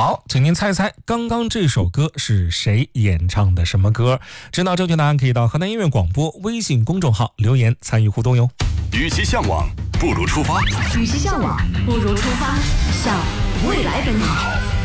好，请您猜一猜，刚刚这首歌是谁演唱的什么歌？知道正确答案可以到河南音乐广播微信公众号留言参与互动哟。 与其向往，不如出发。 与其向往，不如出发，向未来奔跑。